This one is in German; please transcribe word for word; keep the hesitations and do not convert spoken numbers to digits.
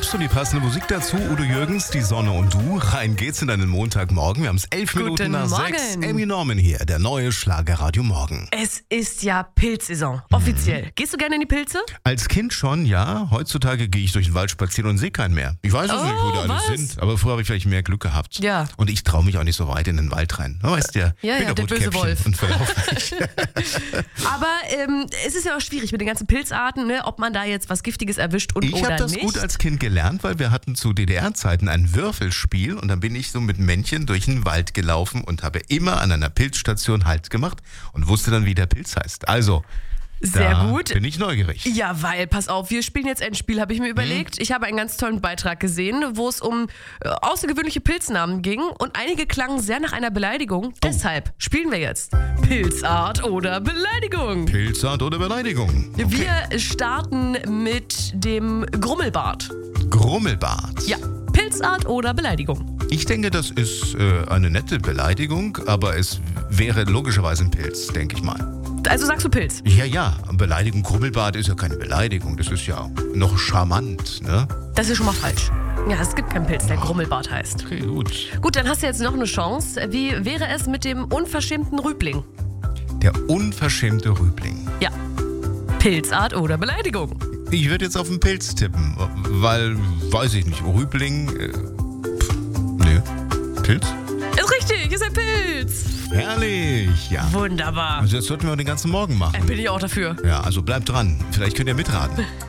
Tipps und die passende Musik dazu. Udo Jürgens, Die Sonne und du. Rein geht's in deinen Montagmorgen. Wir haben es elf Guten Minuten nach Morgen. sechs. Amy Norman hier, der neue Schlagerradio Morgen. Es ist ja Pilzsaison, offiziell. Mhm. Gehst du gerne in die Pilze? Als Kind schon, ja. Heutzutage gehe ich durch den Wald spazieren und sehe keinen mehr. Ich weiß es Oh, nicht, wo die alle was? sind. Aber früher habe ich vielleicht mehr Glück gehabt. Ja. Und ich traue mich auch nicht so weit in den Wald rein. Du weißt ja, Ja, bin ja, der böse Rotkäppchen Wolf. und verlauf mich. Aber ähm, es ist ja auch schwierig mit den ganzen Pilzarten, ne? Ob man da jetzt was Giftiges erwischt und Ich oder habe das nicht. gut als Kind gelernt, weil wir hatten zu D D R-Zeiten ein Würfelspiel und dann bin ich so mit Männchen durch den Wald gelaufen und habe immer an einer Pilzstation Halt gemacht und wusste dann, wie der Pilz heißt. Also, Sehr da gut. bin ich neugierig. Ja, weil, pass auf, wir spielen jetzt Endspiel, habe ich mir überlegt. Ich habe einen ganz tollen Beitrag gesehen, wo es um äh, außergewöhnliche Pilznamen ging und einige klangen sehr nach einer Beleidigung. Deshalb spielen wir jetzt Pilzart oder Beleidigung. Pilzart oder Beleidigung? Okay. Wir starten mit dem Grummelbart. Grummelbart. Ja, Pilzart oder Beleidigung. Ich denke, das ist äh, eine nette Beleidigung, aber es wäre logischerweise ein Pilz, denke ich mal. Also sagst du Pilz? Ja, ja, Beleidigung, Grummelbart ist ja keine Beleidigung, das ist ja noch charmant, ne? Das ist schon mal falsch. Ja, es gibt keinen Pilz, der Grummelbart heißt. Okay, gut. Gut, dann hast du jetzt noch eine Chance. Wie wäre es mit dem unverschämten Rübling? Der unverschämte Rübling. Ja, Pilzart oder Beleidigung. Ich würde jetzt auf den Pilz tippen, weil, weiß ich nicht, Rübling, äh, pff, nö, Pilz? Ist richtig, ist ein Pilz. Herrlich, ja. Wunderbar. Also das sollten wir den ganzen Morgen machen. Bin ich auch dafür. Ja, also bleibt dran, vielleicht könnt ihr mitraten.